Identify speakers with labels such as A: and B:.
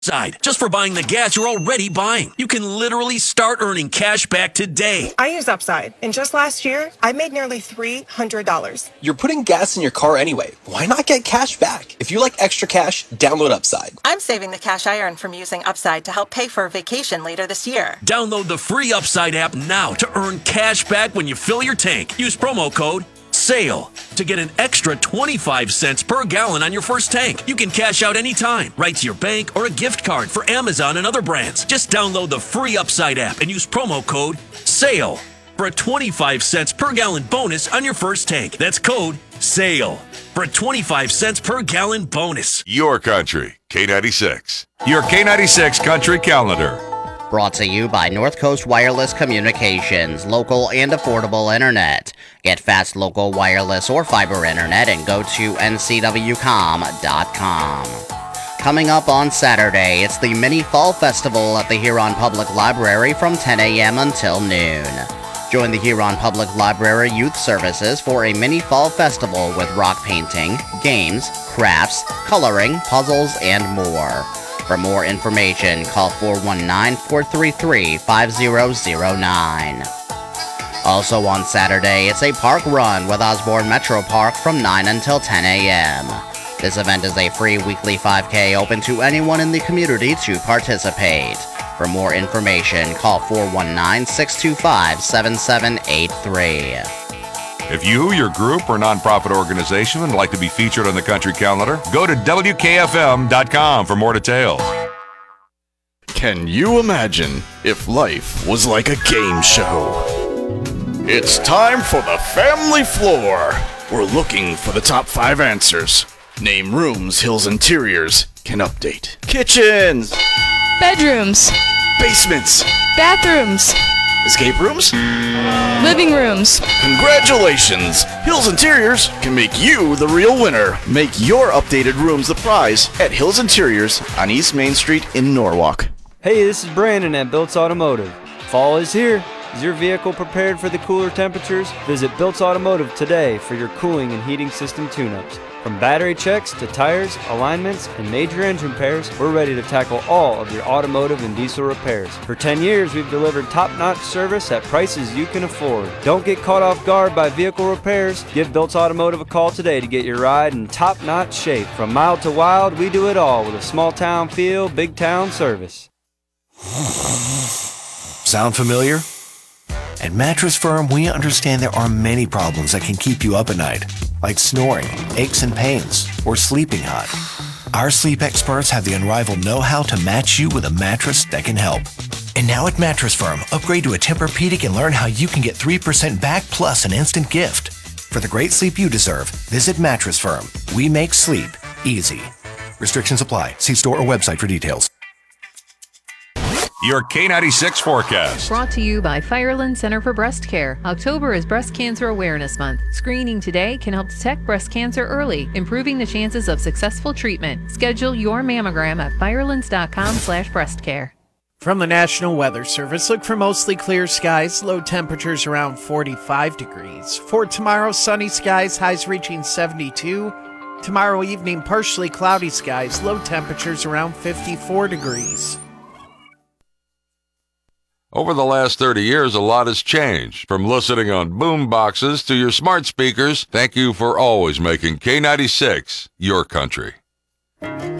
A: Side, just for buying the gas you're already buying. You can literally start earning cash back today.
B: I use Upside, and just last year, I made nearly $300.
C: You're putting gas in your car anyway. Why not get cash back? If you like extra cash, download Upside.
D: I'm saving the cash I earn from using Upside to help pay for a vacation later this year.
A: Download the free Upside app now to earn cash back when you fill your tank. Use promo code SALE to get an extra 25 cents per gallon on your first tank. You can cash out anytime, right to your bank or a gift card for Amazon and other brands. Just download the free Upside app and use promo code SALE for a 25 cents per gallon bonus on your first tank. That's code SALE for a 25 cents per gallon bonus.
E: Your country, K96. Your K96 country calendar.
F: Brought to you by North Coast Wireless Communications, local and affordable internet. Get fast local wireless or fiber internet and go to ncwcom.com. Coming up on Saturday, it's the Mini Fall Festival at the Huron Public Library from 10 a.m. until noon. Join the Huron Public Library Youth Services for a Mini Fall Festival with rock painting, games, crafts, coloring, puzzles, and more. For more information, call 419-433-5009. Also on Saturday, it's a park run with Osborne Metro Park from 9 until 10 a.m. This event is a free weekly 5K open to anyone in the community to participate. For more information, call 419-625-7783.
E: If you, your group, or nonprofit organization would like to be featured on the country calendar, go to WKFM.com for more details.
G: Can you imagine if life was like a game show? It's time for the Family Floor. We're looking for the top 5 answers. Name rooms Hills Interiors can update. Kitchens.
H: Bedrooms.
G: Basements.
H: Bathrooms.
G: Escape rooms?
H: Living rooms.
G: Congratulations! Hills Interiors can make you the real winner. Make your updated rooms the prize at Hills Interiors on East Main Street in Norwalk.
I: Hey, this is Brandon at Bilt's Automotive. Fall is here. Is your vehicle prepared for the cooler temperatures? Visit Bilt's Automotive today for your cooling and heating system tune-ups. From battery checks to tires, alignments, and major engine repairs, we're ready to tackle all of your automotive and diesel repairs. For 10 years, we've delivered top-notch service at prices you can afford. Don't get caught off guard by vehicle repairs. Give Bilt's Automotive a call today to get your ride in top-notch shape. From mild to wild, we do it all with a small-town feel, big-town service.
J: Sound familiar? At Mattress Firm, we understand there are many problems that can keep you up at night, like snoring, aches and pains, or sleeping hot. Our sleep experts have the unrivaled know-how to match you with a mattress that can help. And now at Mattress Firm, upgrade to a Tempur-Pedic and learn how you can get 3% back plus an instant gift. For the great sleep you deserve, visit Mattress Firm. We make sleep easy. Restrictions apply. See store or website for details.
E: Your K96 forecast.
K: Brought to you by Fireland Center for Breast Care. October is Breast Cancer Awareness Month. Screening today can help detect breast cancer early, improving the chances of successful treatment. Schedule your mammogram at firelands.com/breastcare.
L: From the National Weather Service, look for mostly clear skies, low temperatures around 45 degrees. For tomorrow, sunny skies, highs reaching 72. Tomorrow evening, partially cloudy skies, low temperatures around 54 degrees.
E: Over the last 30 years, a lot has changed. From listening on boom boxes to your smart speakers, thank you for always making K96 your country.